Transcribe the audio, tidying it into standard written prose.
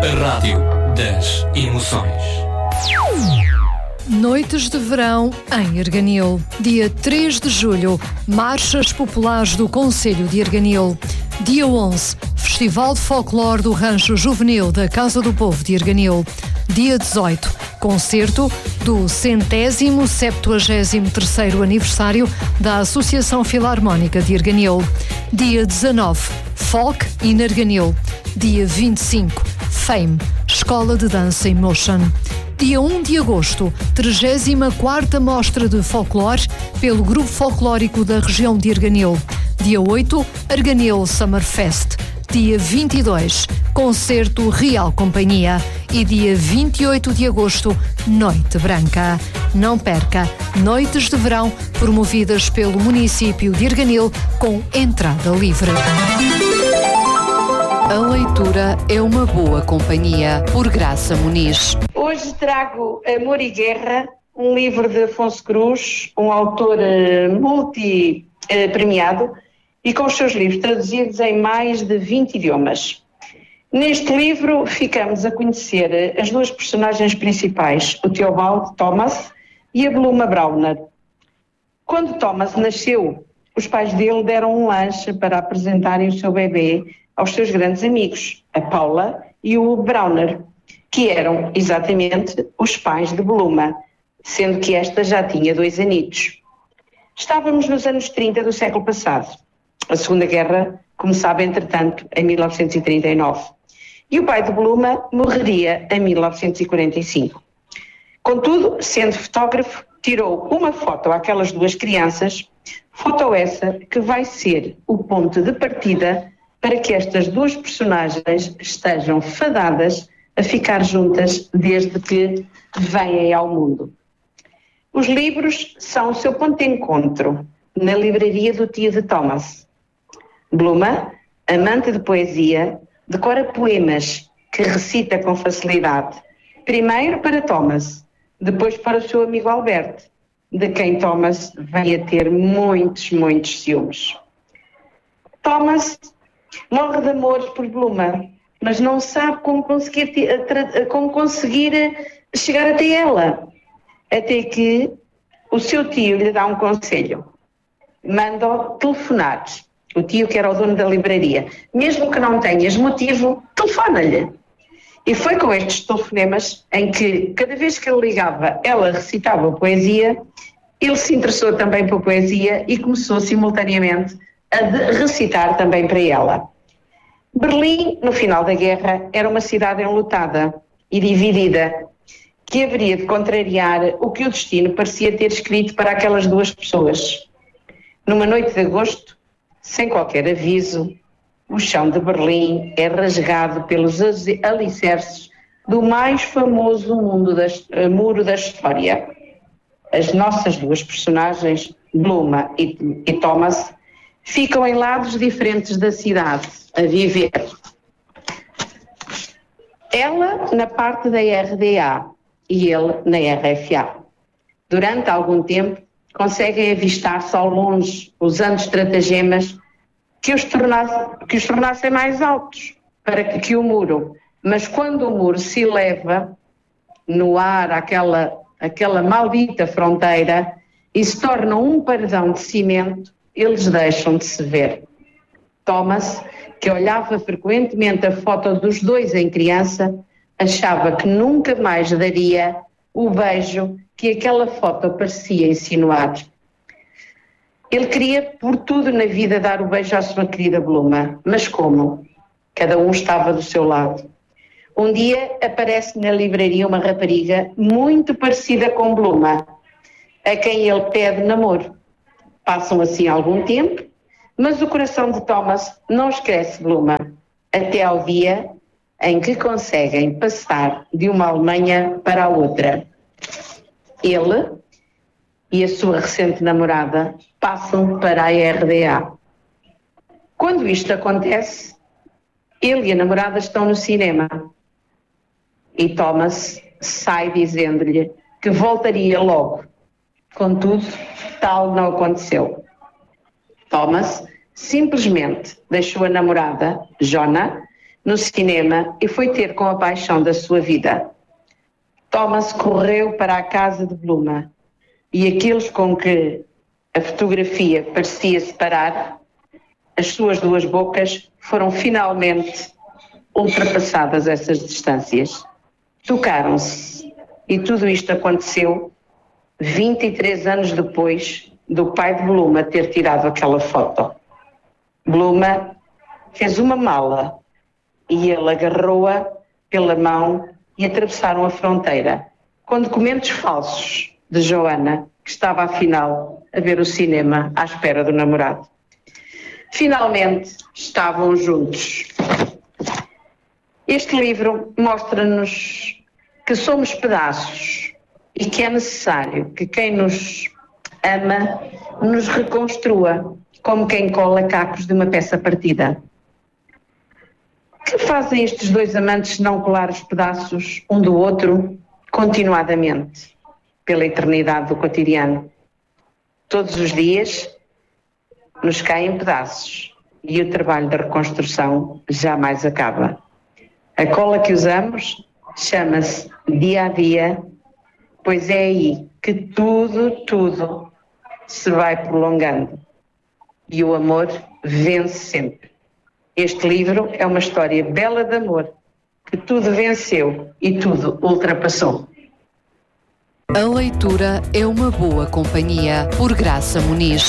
A rádio das emoções. Noites de verão em Erganil. Dia 3 de julho, Marchas Populares do Concelho de Erganil. Dia 11, Festival de Folclore do Rancho Juvenil da Casa do Povo de Erganil. Dia 18, concerto do 173º aniversário da Associação Filarmónica de Erganil. Dia 19, Folk in Erganil. Dia 25, Fame, Escola de Dança em Motion. Dia 1 de agosto, 34ª Mostra de Folclore pelo Grupo Folclórico da região de Erganil. Dia 8, Erganil Summer Fest. Dia 22, Concerto Real Companhia. E dia 28 de agosto, Noite Branca. Não perca, noites de verão promovidas pelo município de Erganil com entrada livre. A leitura é uma boa companhia, por Graça Muniz. Hoje trago Amor e Guerra, um livro de Afonso Cruz, um autor multi-premiado, e com os seus livros traduzidos em mais de 20 idiomas. Neste livro ficamos a conhecer as duas personagens principais, o Theobald Thomas e a Bluma Browner. Quando Thomas nasceu, os pais dele deram um lanche para apresentarem o seu bebê aos seus grandes amigos, a Paula e o Browner, que eram exatamente os pais de Bluma, sendo que esta já tinha 2 anitos. Estávamos nos anos 30 do século passado. A Segunda Guerra começava, entretanto, em 1939. E o pai de Bluma morreria em 1945. Contudo, sendo fotógrafo, tirou uma foto àquelas duas crianças, foto essa que vai ser o ponto de partida para que estas duas personagens estejam fadadas a ficar juntas desde que vêm ao mundo. Os livros são o seu ponto de encontro na livraria do tio de Thomas. Bluma, amante de poesia, decora poemas que recita com facilidade, primeiro para Thomas, depois para o seu amigo Albert, de quem Thomas vem a ter muitos ciúmes. Thomas morre de amor por Bluma, mas não sabe como conseguir chegar até ela, até que o seu tio lhe dá um conselho. Manda-o telefonar. O tio, que era o dono da livraria, mesmo que não tenhas motivo, telefona-lhe. E foi com estes telefonemas em que, cada vez que ele ligava, ela recitava poesia, ele se interessou também pela poesia e começou simultaneamente a recitar também para ela. Berlim, no final da guerra, era uma cidade enlutada e dividida, que haveria de contrariar o que o destino parecia ter escrito para aquelas duas pessoas. Numa noite de agosto, sem qualquer aviso, o chão de Berlim é rasgado pelos alicerces do mais famoso muro da história. As nossas duas personagens, Bluma e Thomas, ficam em lados diferentes da cidade, a viver. Ela na parte da RDA e ele na RFA. Durante algum tempo, conseguem avistar-se ao longe, usando estratagemas que os tornassem mais altos para que o muro. Mas quando o muro se eleva no ar, aquela maldita fronteira, e se torna um paredão de cimento, eles deixam de se ver. Thomas, que olhava frequentemente a foto dos dois em criança, achava que nunca mais daria o beijo que aquela foto parecia insinuar. Ele queria, por tudo na vida, dar o beijo à sua querida Bluma. Mas como? Cada um estava do seu lado. Um dia aparece na livraria uma rapariga muito parecida com Bluma, a quem ele pede namoro. Passam assim algum tempo, mas o coração de Thomas não esquece Bluma, até ao dia em que conseguem passar de uma Alemanha para a outra. Ele e a sua recente namorada passam para a RDA. Quando isto acontece, ele e a namorada estão no cinema e Thomas sai dizendo-lhe que voltaria logo. Contudo, tal não aconteceu. Thomas simplesmente deixou a namorada, Jona, no cinema e foi ter com a paixão da sua vida. Thomas correu para a casa de Bluma e aqueles com que a fotografia parecia separar, as suas duas bocas foram finalmente ultrapassadas essas distâncias. Tocaram-se e tudo isto aconteceu 23 anos depois do pai de Bluma ter tirado aquela foto. Bluma fez uma mala e ele agarrou-a pela mão e atravessaram a fronteira com documentos falsos de Joana, que estava afinal a ver o cinema à espera do namorado. Finalmente estavam juntos. Este livro mostra-nos que somos pedaços e que é necessário que quem nos ama nos reconstrua, como quem cola cacos de uma peça partida. Que fazem estes dois amantes se não colar os pedaços um do outro continuadamente, pela eternidade do cotidiano? Todos os dias nos caem pedaços e o trabalho da reconstrução jamais acaba. A cola que usamos chama-se dia a dia, pois é aí que tudo se vai prolongando e o amor vence sempre. Este livro é uma história bela de amor, que tudo venceu e tudo ultrapassou. A leitura é uma boa companhia, por Graça Muniz.